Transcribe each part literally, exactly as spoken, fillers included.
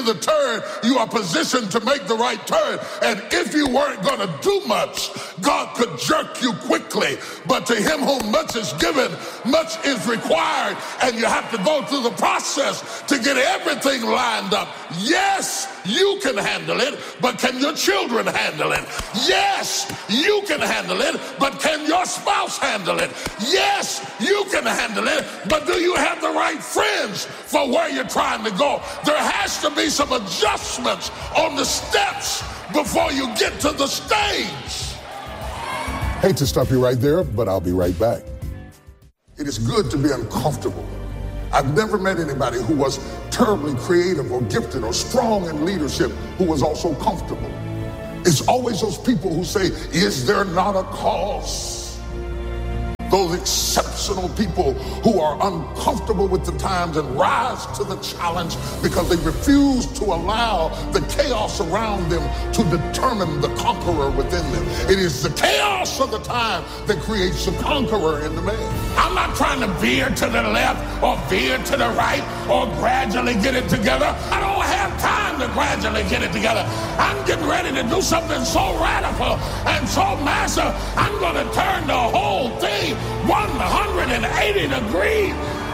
the turn, you are positioned to make the right turn. And if you weren't going to do much, God could jerk you quickly. But to him whom much is given, much is required. And you have to go through the process to get everything lined up. Yes, you can handle it, but can your children handle it? Yes, you can handle it, but can your spouse handle it? Yes, you can handle it, but do you have the right friends for where you're trying to go? There has to be some adjustments on the steps before you get to the stage. Hate to stop you right there, but I'll be right back. It is good to be uncomfortable. I've never met anybody who was terribly creative or gifted or strong in leadership who was also comfortable. It's always those people who say, is there not a cause? Those exceptional people who are uncomfortable with the times and rise to the challenge because they refuse to allow the chaos around them to determine the conqueror within them. It is the chaos of the time that creates the conqueror in the man. I'm not trying to veer to the left or veer to the right or gradually get it together. I don't have time to gradually get it together. I'm getting ready to do something so radical and so massive, I'm going to turn the whole thing one hundred eighty degrees.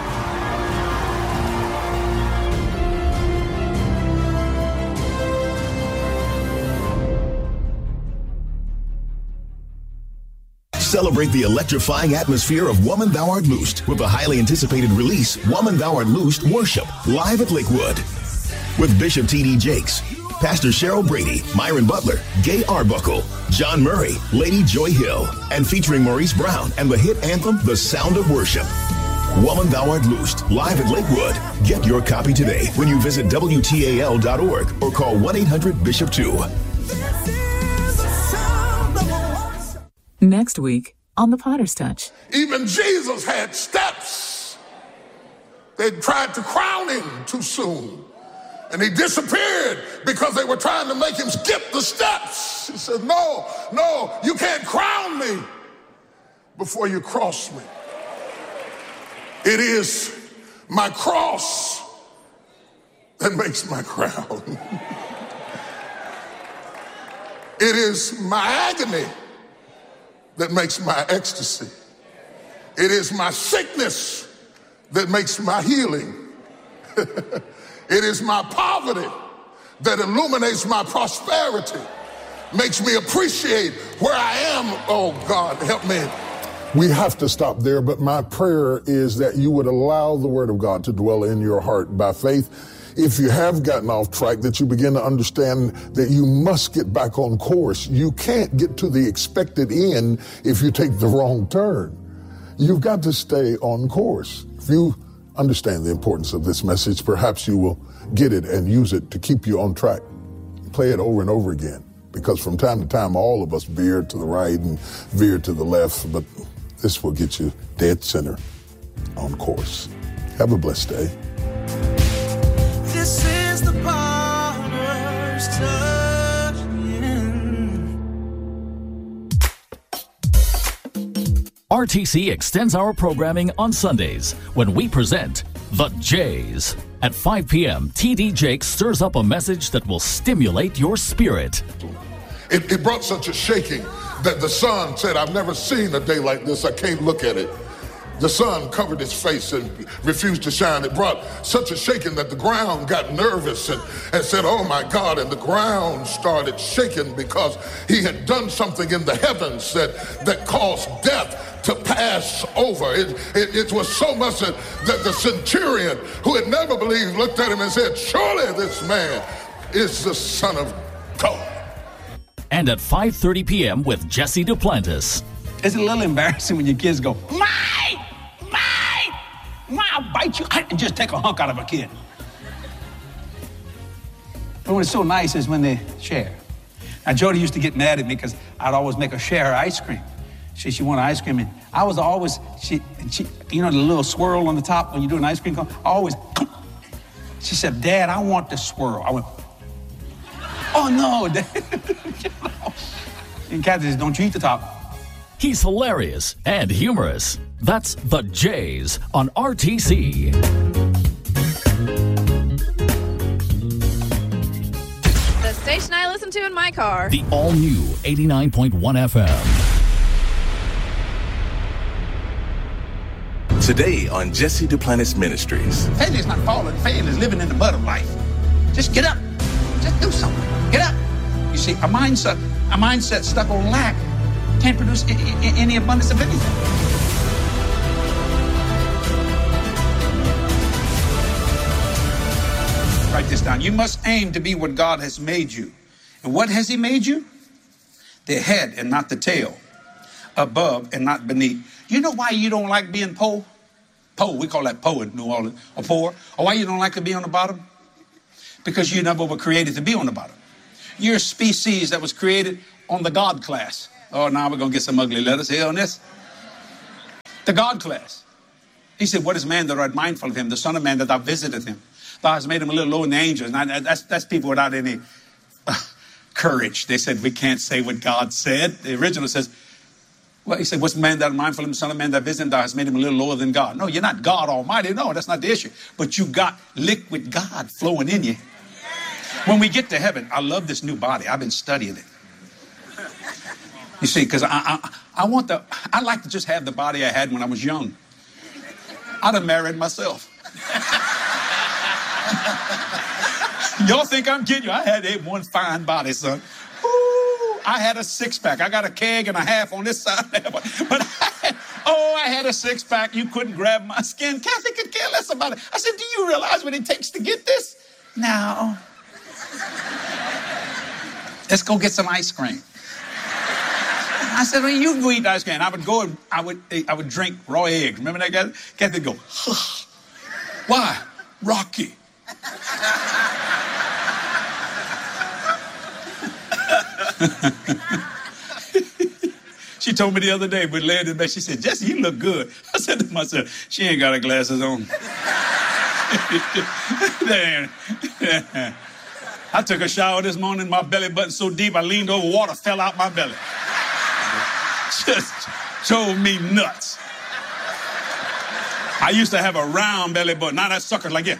Celebrate the electrifying atmosphere of Woman Thou Art Loosed with the highly anticipated release, Woman Thou Art Loosed Worship, live at Lakewood. With Bishop T D Jakes, Pastor Cheryl Brady, Myron Butler, Gay Arbuckle, John Murray, Lady Joy Hill, and featuring Maurice Brown and the hit anthem, The Sound of Worship. Woman Thou Art Loosed, live at Lakewood. Get your copy today when you visit W T A L dot org or call one eight hundred Bishop two. Next week on The Potter's Touch. Even Jesus had steps. They tried to crown him too soon. And he disappeared because they were trying to make him skip the steps. He said, no, no, you can't crown me before you cross me. It is my cross that makes my crown. It is my agony that makes my ecstasy. It is my sickness that makes my healing. It is my poverty that illuminates my prosperity, makes me appreciate where I am. Oh, God, help me. We have to stop there, but my prayer is that you would allow the Word of God to dwell in your heart by faith. If you have gotten off track, that you begin to understand that you must get back on course. You can't get to the expected end if you take the wrong turn. You've got to stay on course. If you understand the importance of this message, perhaps you will get it and use it to keep you on track. Play it over and over again, because from time to time, all of us veer to the right and veer to the left, but this will get you dead center on course. Have a blessed day. This is the Potter's Touch. R T C extends our programming on Sundays when we present The Jays. At five p.m., T D Jakes stirs up a message that will stimulate your spirit. It, it brought such a shaking that the sun said, I've never seen a day like this. I can't look at it. The sun covered his face and refused to shine. It brought such a shaking that the ground got nervous and, and said, oh my God, and the ground started shaking because he had done something in the heavens that, that caused death to pass over. It, it, it was so much that, that the centurion, who had never believed, looked at him and said, surely this man is the Son of God. And at five thirty p.m. with Jesse Duplantis. It's a little embarrassing when your kids go, my, my, my, I'll bite you, and just take a hunk out of a kid. But what's so nice is when they share. Now, Jody used to get mad at me because I'd always make her share her ice cream. She, she wanted ice cream, and I was always, she, she, you know, the little swirl on the top when you do an ice cream cone? I always, she said, Dad, I want the swirl. I went, oh no, Dad. You know? And Kathy says, don't you eat the top. He's hilarious and humorous. That's The Jays on R T C. station I listen to in my car. The all-new eighty-nine point one F M. Today on Jesse Duplantis Ministries. Failure is not falling. Failure is living in the mud of life. Just get up. Just do something. Get up. You see, a mindset, a mindset stuck on lack can't produce I- I- any abundance of anything. Write this down. You must aim to be what God has made you. And what has He made you? The head and not the tail. Above and not beneath. You know why you don't like being poor? Poor, we call that poor in New Orleans, or poor. Or why you don't like to be on the bottom? Because you never were created to be on the bottom. You're a species that was created on the God class. Oh, now we're going to get some ugly letters here on this. The God class. He said, what is man that art mindful of him? The son of man that thou visiteth him. Thou hast made him a little lower than the angels. Now, that's, that's people without any uh, courage. They said, we can't say what God said. The original says, well, he said, what's man that mindful of him, the son of man that visited, thou hast made him a little lower than God. No, you're not God Almighty. No, that's not the issue. But you got liquid God flowing in you. When we get to heaven, I love this new body. I've been studying it. You see, because I, I, I want the, I like to just have the body I had when I was young. I'd have married myself. Y'all think I'm kidding you? I had a one fine body, son. I had a six-pack. I got a keg and a half on this side. But I had, oh, I had a six-pack. You couldn't grab my skin. Kathy could care less about it. I said, do you realize what it takes to get this? No. Let's go get some ice cream. I said, well, you can go eat ice cream. I would go and I would, I would drink raw eggs. Remember that guy? Kathy would go, huh. Why? Rocky. She told me the other day, but laying in bed, she said, Jesse, you look good. I said to myself, she ain't got her glasses on. I took a shower this morning, my belly button so deep, I leaned over, water fell out my belly. Just drove me nuts. I used to have a round belly button. Now that sucker's like, yeah.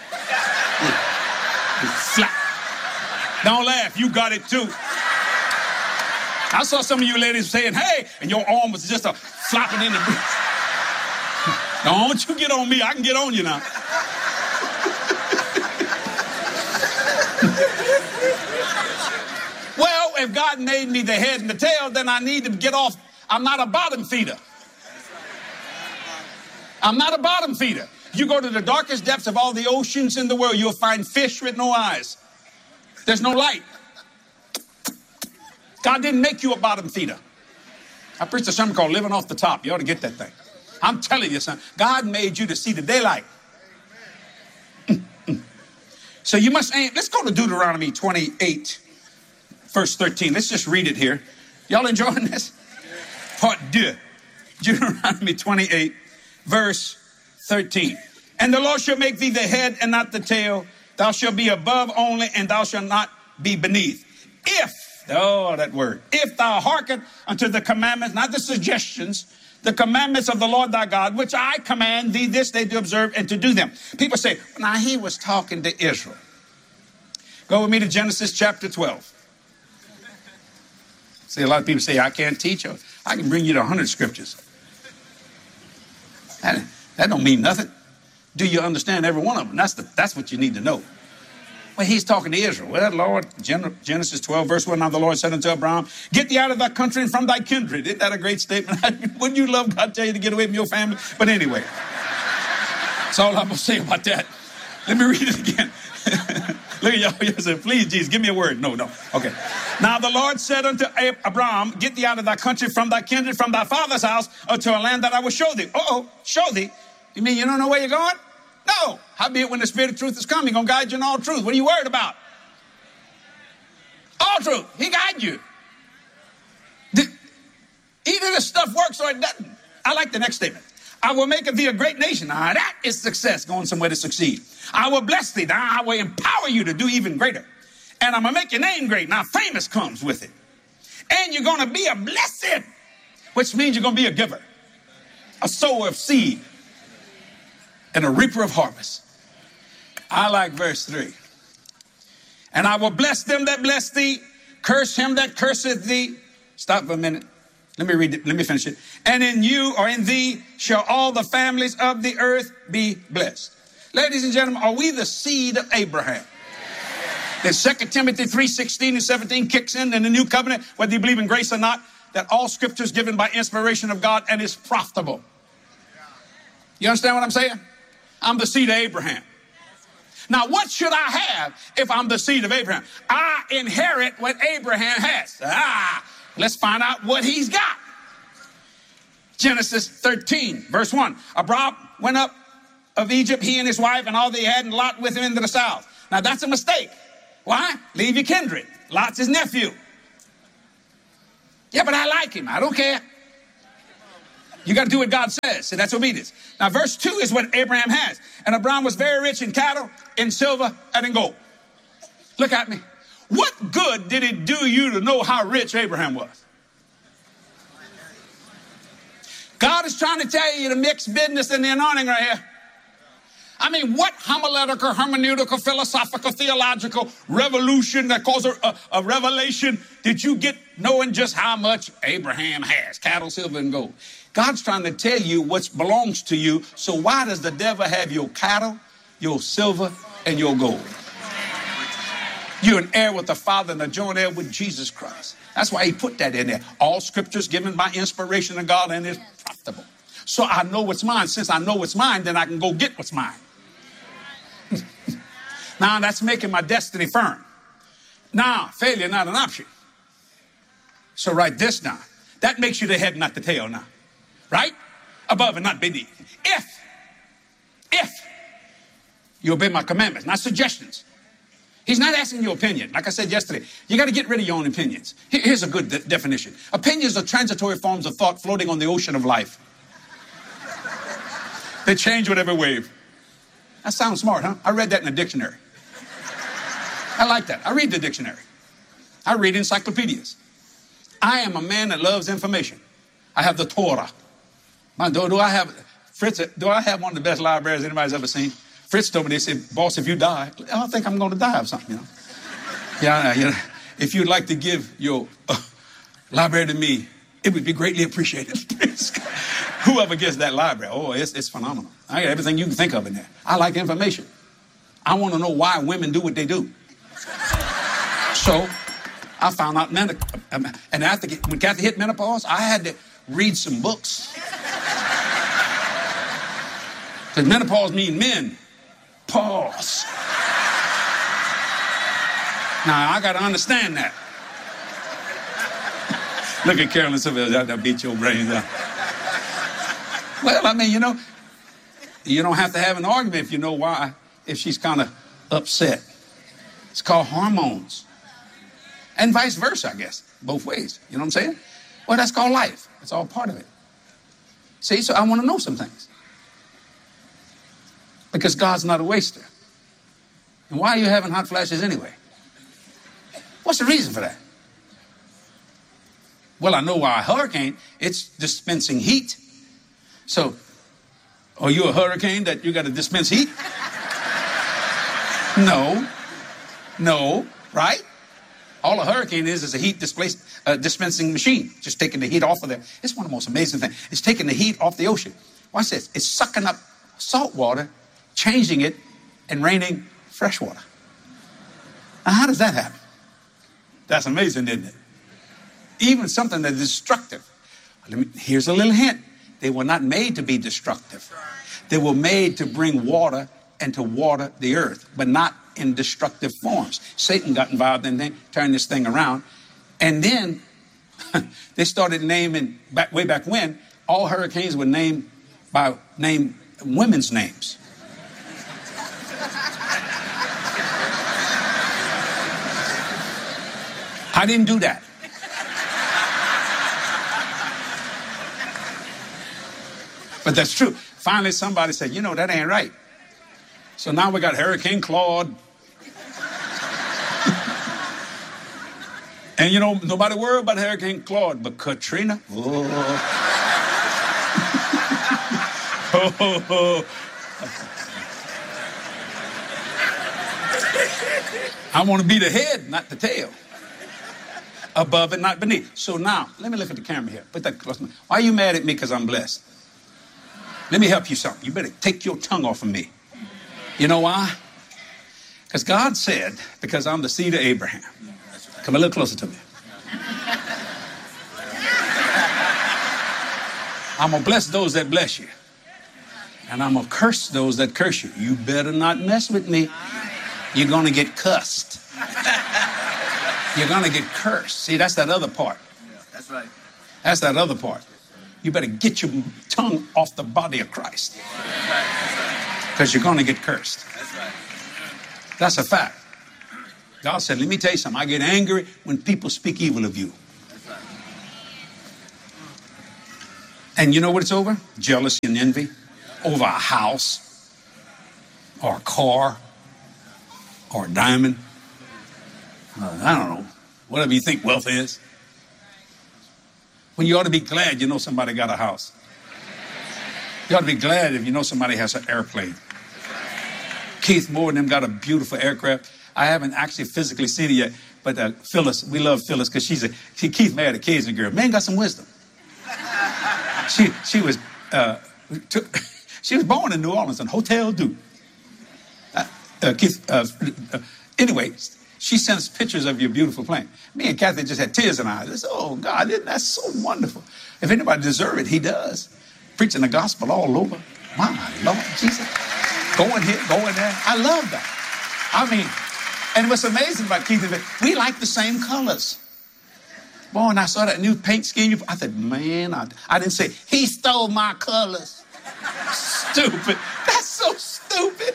It's flat. Don't laugh, you got it too. I saw some of you ladies saying, hey, and your arm was just a flopping in the breeze. Don't you get on me, I can get on you now. Well, if God made me the head and the tail, then I need to get off. I'm not a bottom feeder. I'm not a bottom feeder. You go to the darkest depths of all the oceans in the world, you'll find fish with no eyes. There's no light. God didn't make you a bottom feeder. I preached a sermon called Living Off the Top. You ought to get that thing. I'm telling you, son, God made you to see the daylight. So you must aim. Let's go to Deuteronomy twenty-eight, verse thirteen. Let's just read it here. Y'all enjoying this? Part deux. Deuteronomy twenty-eight, verse thirteen. And the Lord shall make thee the head and not the tail. Thou shalt be above only, and thou shalt not be beneath. If, oh, that word, if thou hearken unto the commandments, not the suggestions, the commandments of the Lord thy God, which I command thee this day to observe and to do them. People say, now he was talking to Israel. Go with me to Genesis chapter twelve. See, a lot of people say, I can't teach you. I can bring you to one hundred scriptures. That, that don't mean nothing. Do you understand every one of them? That's, the, that's what you need to know. Well, he's talking to Israel. Well, Lord, Genesis twelve, verse one, now the Lord said unto Abraham, get thee out of thy country and from thy kindred. Isn't that a great statement? Wouldn't you love God to tell you to get away from your family? But anyway, that's all I'm going to say about that. Let me read it again. Look at y'all. You said, please, Jesus, give me a word. No, no. Okay. Now the Lord said unto Abraham, get thee out of thy country, from thy kindred, from thy father's house, unto a land that I will show thee. Uh-oh, show thee? You mean you don't know where you're going? No. Howbeit when the Spirit of truth is come, he's going to guide you in all truth. What are you worried about? All truth. He guide you. The, either this stuff works or it doesn't. I like the next statement. I will make of thee a great nation. Now that is success, going somewhere to succeed. I will bless thee. Now I will empower you to do even greater. And I'm going to make your name great. Now famous comes with it. And you're going to be a blessed, which means you're going to be a giver, a sower of seed, and a reaper of harvest. I like verse three. And I will bless them that bless thee, curse him that curseth thee. Stop for a minute. Let me read it. Let me finish it. And in you or in thee shall all the families of the earth be blessed. Ladies and gentlemen, are we the seed of Abraham? Then Second Timothy three sixteen and seventeen kicks in in the new covenant, whether you believe in grace or not, that all scripture is given by inspiration of God and is profitable. You understand what I'm saying? I'm the seed of Abraham. Now, what should I have if I'm the seed of Abraham? I inherit what Abraham has. Ah, let's find out what he's got. Genesis thirteen, verse one. Abram went up of Egypt, he and his wife, and all they had, and Lot with him into the south. Now, that's a mistake. Why? Leave your kindred. Lot's his nephew. Yeah, but I like him. I don't care. You got to do what God says. See, that's obedience. Now, verse two is what Abraham has. And Abraham was very rich in cattle, in silver, and in gold. Look at me. What good did it do you to know how rich Abraham was? God is trying to tell you to mix business and the anointing right here. I mean, what homiletical, hermeneutical, philosophical, theological revolution that caused a, a, a revelation did you get knowing just how much Abraham has? Cattle, silver, and gold. God's trying to tell you what belongs to you. So why does the devil have your cattle, your silver, and your gold? You're an heir with the Father and a joint heir with Jesus Christ. That's why he put that in there. All scriptures given by inspiration of God and is profitable. So I know what's mine. Since I know what's mine, then I can go get what's mine. Now that's making my destiny firm. Now, failure not an option. So write this down. That makes you the head, not the tail now. Right? Above and not beneath. If, if you obey my commandments, not suggestions. He's not asking your opinion. Like I said yesterday, you got to get rid of your own opinions. Here's a good de- definition. Opinions are transitory forms of thought floating on the ocean of life. They change with every wave. That sounds smart, huh? I read that in a dictionary. I like that. I read the dictionary. I read encyclopedias. I am a man that loves information. I have the Torah. My, do, do I have, Fritz, do I have one of the best libraries anybody's ever seen? Fritz told me, they said, boss, if you die, I don't think I'm going to die of something, you know. Yeah, you know, if you'd like to give your uh, library to me, it would be greatly appreciated. Whoever gets that library, oh, it's, it's phenomenal. I got everything you can think of in there. I like information. I want to know why women do what they do. So I found out, men, and after when Kathy hit menopause, I had to read some books. Because menopause means men. Pause. Now, I got to understand that. Look at Carolyn Sylvia out there beat your brains out. Well, I mean, you know, you don't have to have an argument if you know why, if she's kind of upset. It's called hormones. And vice versa, I guess, both ways. You know what I'm saying? Well, that's called life. It's all part of it. See, so I want to know some things. Because God's not a waster. And why are you having hot flashes anyway? What's the reason for that? Well, I know why a hurricane, it's dispensing heat. So, are you a hurricane that you got to dispense heat? No. No, right? All a hurricane is is a heat displaced, uh, dispensing machine. Just taking the heat off of there. It's one of the most amazing things. It's taking the heat off the ocean. Watch this. It's sucking up salt water, changing it, and raining fresh water. Now, how does that happen? That's amazing, isn't it? Even something that is destructive. Let me, here's a little hint. They were not made to be destructive. They were made to bring water and to water the earth, but not in destructive forms. Satan got involved and then turned this thing around. And then they started naming, back, way back when, all hurricanes were named by name women's names. I didn't do that. But that's true. Finally, somebody said, you know, that ain't right. So now we got Hurricane Claude. And, you know, nobody worried about Hurricane Claude, but Katrina. Oh. oh, oh. I want to be the head, not the tail. Above and not beneath. So now, let me look at the camera here. Put that close. Why are you mad at me because I'm blessed? Let me help you something. You better take your tongue off of me. You know why? Because God said, because I'm the seed of Abraham. Come a little closer to me. I'm going to bless those that bless you. And I'm going to curse those that curse you. You better not mess with me. You're going to get cussed. You're going to get cursed. See, that's that other part. That's right. That's that other part. You better get your tongue off the body of Christ. Because you're going to get cursed. That's right. That's a fact. God said, let me tell you something. I get angry when people speak evil of you. That's right. And you know what it's over? Jealousy and envy. Over a house. Or a car. Or a diamond. Uh, I don't know. Whatever you think wealth is. When you ought to be glad you know somebody got a house. You ought to be glad if you know somebody has an airplane. Keith Moore and them got a beautiful aircraft. I haven't actually physically seen it yet, but uh, Phyllis, we love Phyllis because she's a she, Keith married a Cajun girl. Man got some wisdom. She she was uh, took, she was born in New Orleans in Hotel Duke. Uh, uh, Keith. Uh, uh, anyway, she sent us pictures of your beautiful plane. Me and Kathy just had tears in our eyes. I said, oh God, that's so wonderful. If anybody deserves it, he does. Preaching the gospel all over. My Lord Jesus. Going here, going there. I love that. I mean, and what's amazing about Keith is that we like the same colors. Boy, when I saw that new paint scheme, I said, man, I, I didn't say, he stole my colors. Stupid. That's so stupid.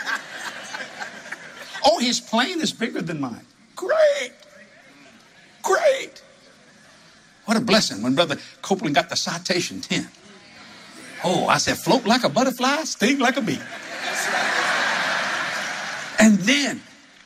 Oh, his plane is bigger than mine. Great. Great. What a blessing when Brother Copeland got the Citation ten. Oh, I said, float like a butterfly, sting like a bee. And then,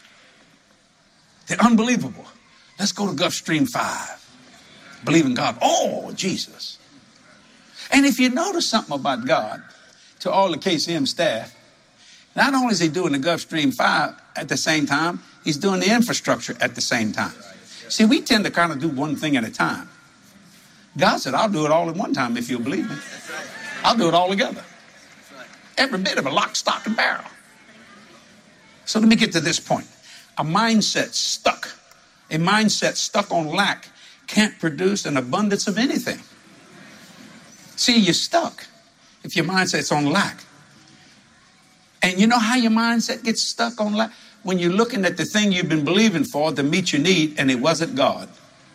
the unbelievable. Let's go to Gulfstream five. Believe in God. Oh, Jesus. And if you notice something about God, to all the K C M staff, not only is he doing the Gulfstream five at the same time, he's doing the infrastructure at the same time. See, we tend to kind of do one thing at a time. God said, I'll do it all at one time if you'll believe me. I'll do it all together. Every bit of a lock, stock, and barrel. So let me get to this point. A mindset stuck, a mindset stuck on lack can't produce an abundance of anything. See, you're stuck if your mindset's on lack. And you know how your mindset gets stuck on lack? When you're looking at the thing you've been believing for to meet your need and it wasn't God.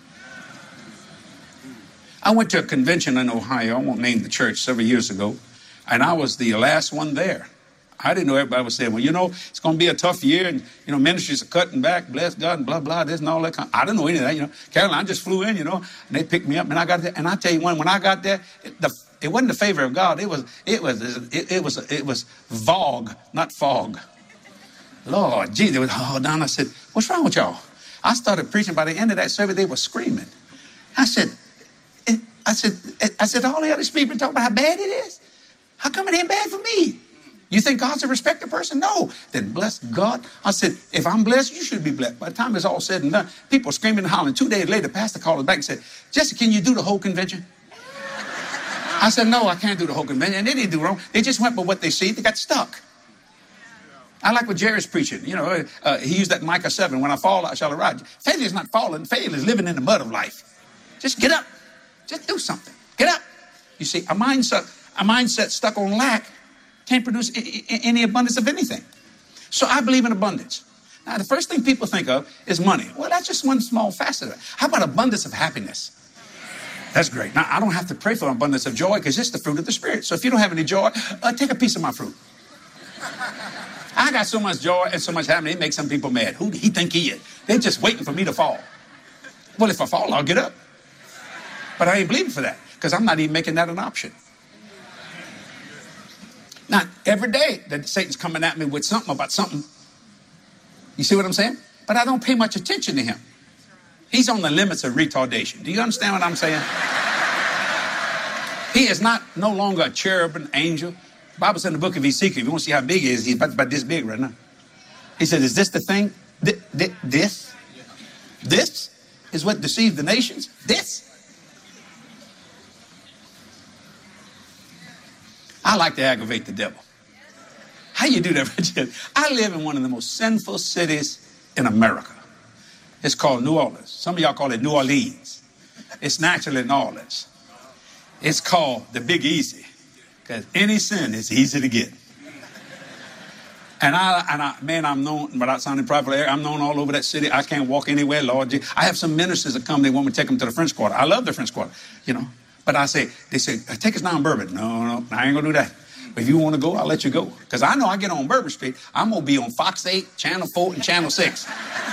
I went to a convention in Ohio, I won't name the church, several years ago, and I was the last one there. I didn't know everybody was saying, well, you know, it's going to be a tough year, and, you know, ministries are cutting back, bless God, and blah, blah, this and all that. Kind of, I didn't know any of that, you know. Caroline, I just flew in, you know, and they picked me up, and I got there. And I tell you, when, when I got there, it, the, it wasn't the favor of God. It was, it was, it, it was, it was Vogue, not fog. Lord, Jesus, was all down. I said, what's wrong with y'all? I started preaching. By the end of that service, they were screaming. I said, it, I said, I said, all the other people talking about how bad it is. How come it ain't bad for me? You think God's a respected person? No. Then bless God. I said, if I'm blessed, you should be blessed. By the time it's all said and done, people screaming and hollering. Two days later, pastor called us back and said, Jesse, can you do the whole convention? I said, no, I can't do the whole convention. And they didn't do wrong. They just went by what they see. They got stuck. I like what Jerry's preaching. You know, uh, he used that in Micah seven. When I fall, I shall arise. Failure is not falling. Failure is living in the mud of life. Just get up. Just do something. Get up. You see, a mindset, a mindset stuck on lack can't produce any abundance of anything. So I believe in abundance. Now, the first thing people think of is money. Well, that's just one small facet of it. How about abundance of happiness? That's great. Now, I don't have to pray for abundance of joy because it's the fruit of the Spirit. So if you don't have any joy, uh, take a piece of my fruit. I got so much joy and so much happiness, it makes some people mad. Who do he think he is? They're just waiting for me to fall. Well, if I fall, I'll get up. But I ain't believing for that because I'm not even making that an option. Now, every day that Satan's coming at me with something about something. You see what I'm saying? But I don't pay much attention to him. He's on the limits of retardation. Do you understand what I'm saying? He is not no longer a cherubim angel. The Bible said in the book of Ezekiel, if you want to see how big he is, he's about, about this big right now. He said, is this the thing? Th- th- this? This is what deceived the nations? This? I like to aggravate the devil. How you do that, Richard? I live in one of the most sinful cities in America. It's called New Orleans. Some of y'all call it New Orleans. It's naturally New Orleans. It's called the Big Easy, because any sin is easy to get. And I, and I, man, I'm known, without sounding prideful, I'm known all over that city. I can't walk anywhere, Lord. I have some ministers that come, they want me to take them to the French Quarter. I love the French Quarter, you know. But I say, they say, take us down Bourbon. No, no, I ain't gonna do that. If you want to go, I'll let you go. Because I know I get on Bourbon Street, I'm gonna be on Fox eight, Channel four, and Channel six.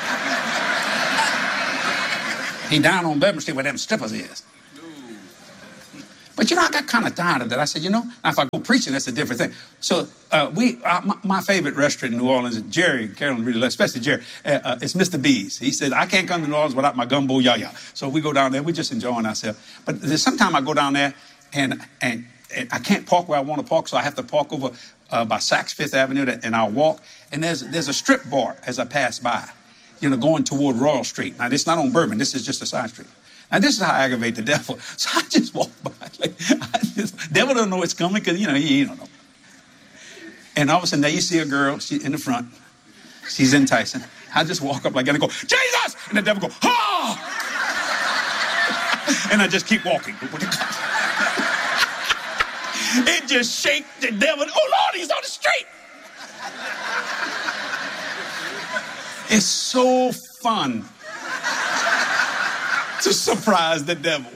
He down on Bourbon Street where them strippers is. But you know, I got kind of tired of that. I said, you know, now if I go preaching, that's a different thing. So uh, we, uh, my, my favorite restaurant in New Orleans, and Jerry and Carolyn really love, especially Jerry, uh, uh, it's Mister B's. He said, I can't come to New Orleans without my gumbo yaya. So we go down there, we just enjoying ourselves. But there's sometimes I go down there and, and, and I can't park where I want to park, so I have to park over uh, by Saks Fifth Avenue, and I'll walk. And there's, there's a strip bar as I pass by, you know, going toward Royal Street. Now, this is not on Bourbon. This is just a side street. Now, this is how I aggravate the devil. So I just walk by. Like, I just, devil don't know it's coming because, you know, he, he don't know. And all of a sudden, there you see a girl. She's in the front. She's enticing. I just walk up like that and go, Jesus! And the devil go, ah! And I just keep walking. It just shakes the devil. Oh, Lord, he's on the street. It's so fun to surprise the devil.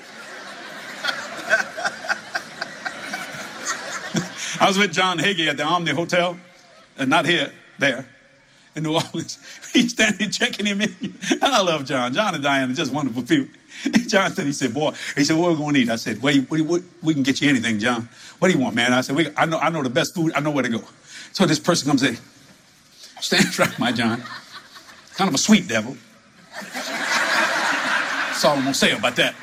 I was with John Hagee at the Omni Hotel, and not here, there, in New Orleans. He's standing checking him in. And I love John. John and Diane are just wonderful people. And John said, he said, boy, he said, what are we going to eat? I said, well, what, what, we can get you anything, John. What do you want, man? I said, we, I know I know the best food. I know where to go. So this person comes in, stands right by John. Kind of a sweet devil. That's all I'm going to say about that.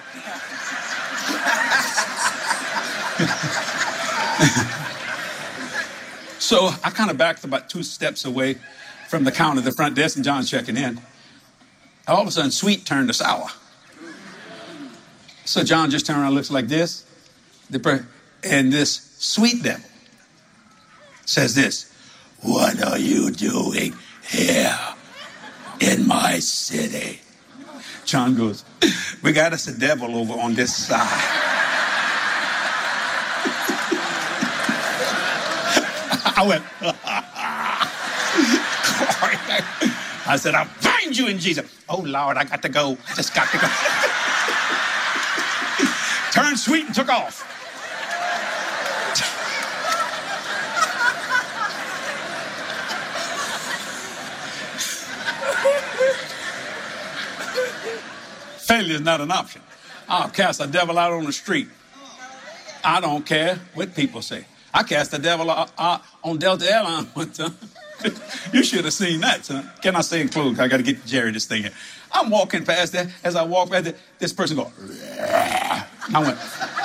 So I kind of backed about two steps away from the counter at the front desk, and John's checking in. All of a sudden, sweet turned to sour. So John just turned around and looks like this. The per- and this sweet devil says this, what are you doing here in my city? John goes, we got us a devil over on this side. I went, I said, I'll find you in Jesus. Oh, Lord, I got to go. I just got to go. Turned sweet and took off. Failure is not an option. I'll cast a devil out on the street. I don't care what people say. I cast the devil out, out on Delta Airlines one time. You should have seen that, son. Can I say in close? I got to get Jerry this thing here. I'm walking past there. As I walk past there, this person go. I went.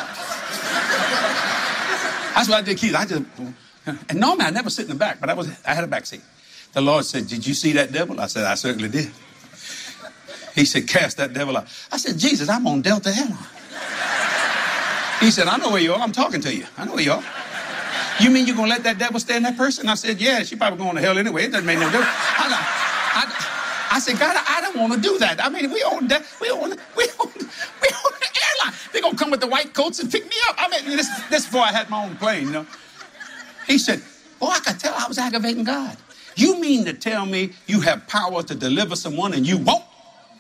That's what I did, Keith. I just, and normally I never sit in the back, but I was. I had a back seat. The Lord said, "Did you see that devil?" I said, "I certainly did." He said, "Cast that devil out." I said, "Jesus, I'm on Delta Airlines." He said, "I know where you are. I'm talking to you. I know where you are." You mean you're going to let that devil stay in that person? I said, yeah, she probably going to hell anyway. It doesn't make no difference. I, I, I said, God, I don't want to do that. I mean, we own that. We own, we own, we own the airline. They're going to come with the white coats and pick me up. I mean, this, this before I had my own plane, you know. He said, oh, I could tell I was aggravating God. You mean to tell me you have power to deliver someone and you won't?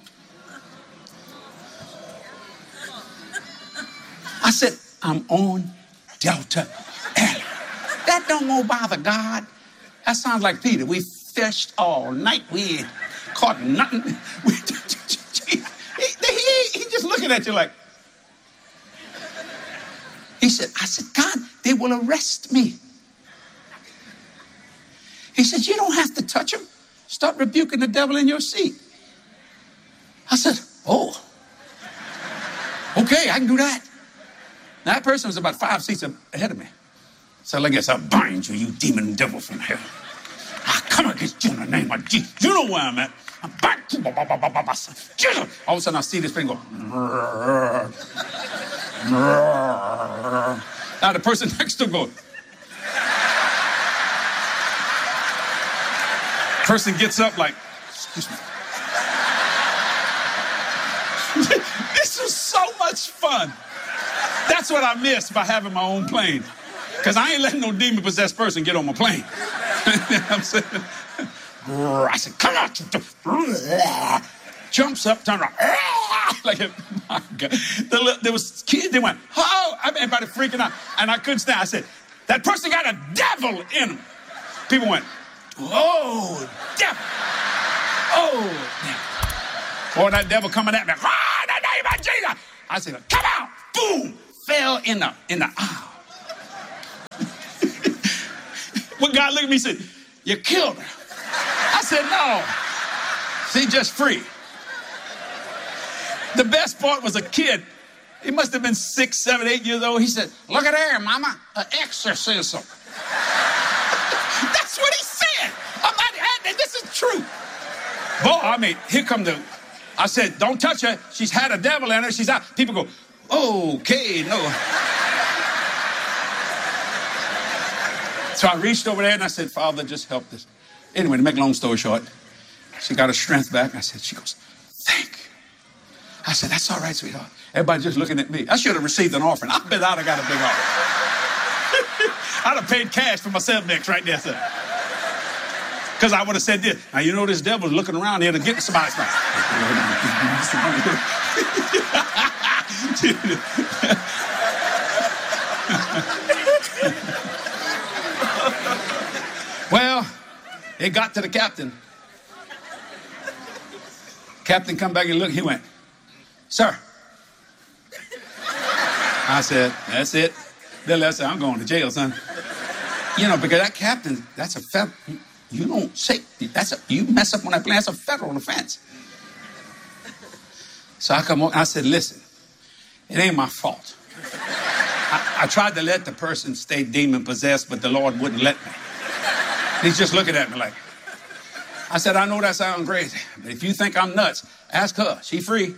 I said, I'm on Delta Airlines. That don't go bother God. That sounds like Peter. We fished all night. We ain't caught nothing. We, he, he, he just looking at you like. He said, I said, God, they will arrest me. He said, you don't have to touch him. Start rebuking the devil in your seat. I said, oh, okay, I can do that. Now, that person was about five seats ahead of me. So I guess I bind you, you demon devil from hell. I come against you in the name of Jesus. You know where I'm at. I'm back. Jesus. All of a sudden, I see this thing go. Now the person next to him goes. Person gets up like, excuse me. This was so much fun. That's what I missed by having my own plane. Because I ain't letting no demon-possessed person get on my plane. You know what I'm saying? I said, come on. Jumps up, turns around. Like, my God. There was kids, they went, oh, I mean, everybody freaking out. And I couldn't stand. I said, that person got a devil in him. People went, oh, devil. Oh, devil. Boy, that devil coming at me. Ah, in the name of Jesus. I said, come out. Boom. Fell in the, in the aisle. When God looked at me and said, you killed her. I said, no. She's just free. The best part was a kid. He must have been six, seven, eight years old. He said, look at there, mama, an exorcism. That's what he said. I'm not, this is true. Boy, I mean, here come the, I said, don't touch her. She's had a devil in her. She's out. People go, okay, no. So I reached over there and I said, Father, just help this. Anyway, to make a long story short, she got her strength back. I said, she goes, thank you. I said, that's all right, sweetheart. Everybody just looking at me. I should have received an offering. I bet I'd have got a big offering. I'd have paid cash for myself next right there, sir. Because I would have said this. Now, you know this devil's looking around here to get somebody's mouth. Well, it got to the captain. Captain come back and look. He went, sir. I said, that's it. Then I said, I'm going to jail, son. You know, because that captain, that's a federal, you don't say, that's a, you mess up on that plane, that's a federal offense. So I come on, I said, listen, it ain't my fault. I, I tried to let the person stay demon possessed, but the Lord wouldn't let me. He's just looking at me like, I said, I know that sounds crazy, but if you think I'm nuts, ask her. She free.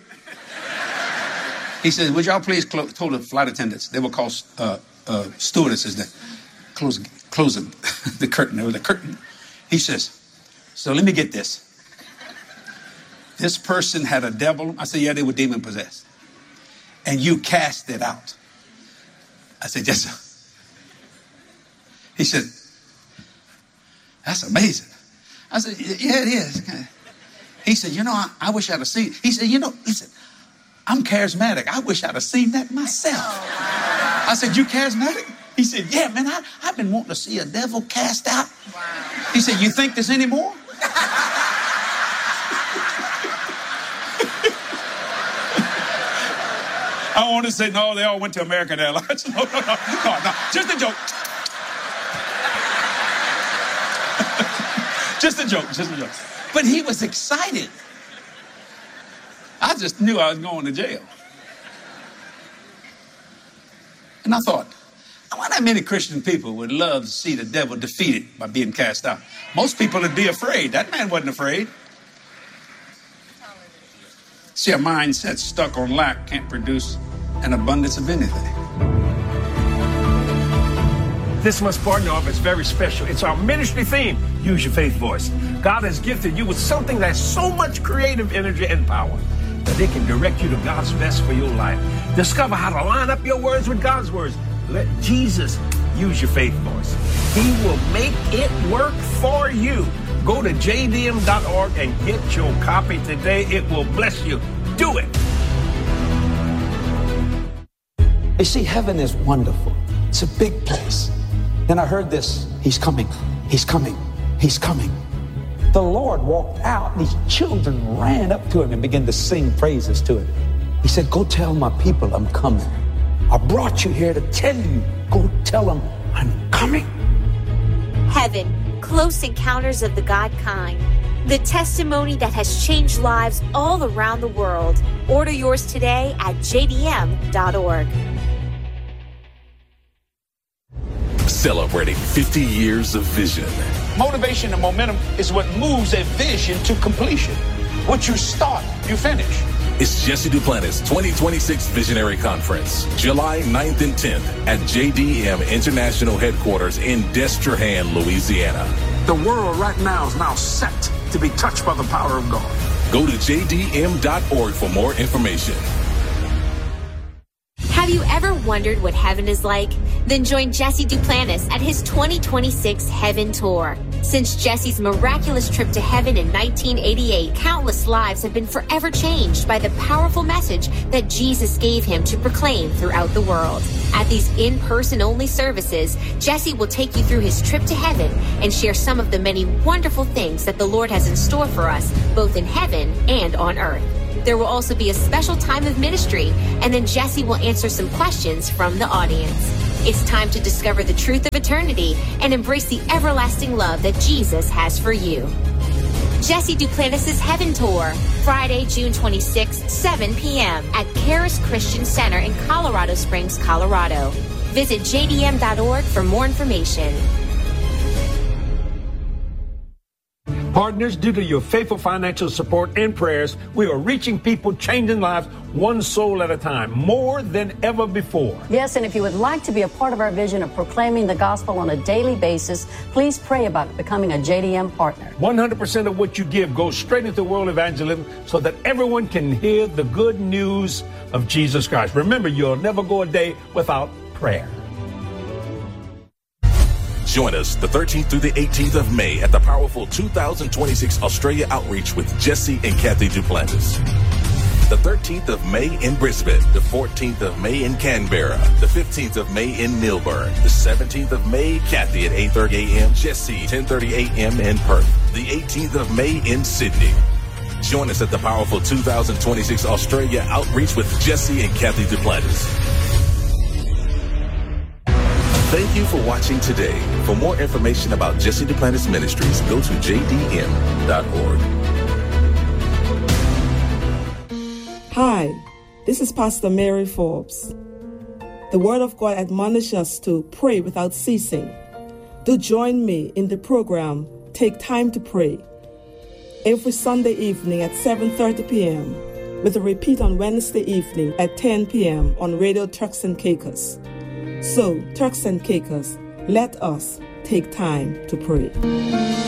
He said, would y'all please close, told the flight attendants, they were called uh, uh, stewardesses, that close, close the, the curtain. There was a curtain. He says, so let me get this. This person had a devil. I said, yeah, they were demon possessed. And you cast it out. I said, yes, sir. He said, that's amazing. I said, yeah, it is. He said, you know, I, I wish I'd have seen. He said, you know, he said, I'm charismatic. I wish I'd have seen that myself. I said, you charismatic? He said, yeah, man, I, I've been wanting to see a devil cast out. Wow. He said, you think there's any more? I want to say, no, they all went to American Airlines. No, no, no, no, no, just a joke. Just a joke, just a joke. But he was excited. I just knew I was going to jail. And I thought, I wonder how many Christian people would love to see the devil defeated by being cast out. Most people would be afraid. That man wasn't afraid. See, a mindset stuck on lack can't produce an abundance of anything. This month's partner off is very special. It's our ministry theme, Use Your Faith Voice. God has gifted you with something that has so much creative energy and power that it can direct you to God's best for your life. Discover how to line up your words with God's words. Let Jesus use your faith voice. He will make it work for you. Go to j d m dot org and get your copy today. It will bless you. Do it. You see, heaven is wonderful. It's a big place. Then I heard this, he's coming, he's coming, he's coming. The Lord walked out, and these children ran up to him and began to sing praises to him. He said, go tell my people I'm coming. I brought you here to tell you, go tell them I'm coming. Heaven, close encounters of the God kind. The testimony that has changed lives all around the world. Order yours today at j d m dot org. Celebrating fifty years of vision. Motivation and momentum is what moves a vision to completion. What you start, you finish. It's Jesse Duplantis twenty twenty-six Visionary Conference, July ninth and tenth at J D M International Headquarters in Destrehan, Louisiana. The world right now is now set to be touched by the power of God. Go to j d m dot org for more information. Have you ever wondered what heaven is like? Then join Jesse Duplantis at his twenty twenty-six Heaven Tour. Since Jesse's miraculous trip to heaven in nineteen eighty-eight, countless lives have been forever changed by the powerful message that Jesus gave him to proclaim throughout the world. At these in-person only services, Jesse will take you through his trip to heaven and share some of the many wonderful things that the Lord has in store for us, both in heaven and on earth. There will also be a special time of ministry, and then Jesse will answer some questions from the audience. It's time to discover the truth of eternity and embrace the everlasting love that Jesus has for you. Jesse Duplantis' Heaven Tour, Friday, June twenty-sixth, seven p.m. at Charis Christian Center in Colorado Springs, Colorado. Visit j d m dot org for more information. Partners, due to your faithful financial support and prayers, we are reaching people, changing lives, one soul at a time, more than ever before. Yes, and if you would like to be a part of our vision of proclaiming the gospel on a daily basis, please pray about becoming a J D M partner. one hundred percent of what you give goes straight into world evangelism so that everyone can hear the good news of Jesus Christ. Remember, you'll never go a day without prayer. Join us the thirteenth through the eighteenth of May at the powerful two thousand twenty-six Australia Outreach with Jesse and Kathy Duplantis. The thirteenth of May in Brisbane, the fourteenth of May in Canberra, the fifteenth of May in Melbourne, the seventeenth of May, Kathy at eight thirty a.m., Jesse ten thirty a.m. in Perth, the eighteenth of May in Sydney. Join us at the powerful two thousand twenty-six Australia Outreach with Jesse and Kathy Duplantis. Thank you for watching today. For more information about Jesse Duplantis Ministries, go to j d m dot org. Hi, this is Pastor Mary Forbes. The Word of God admonishes us to pray without ceasing. Do join me in the program Take Time to Pray every Sunday evening at seven thirty p.m. with a repeat on Wednesday evening at ten p.m. on Radio Turks and Caicos. So, Turks and Caicos, let us take time to pray.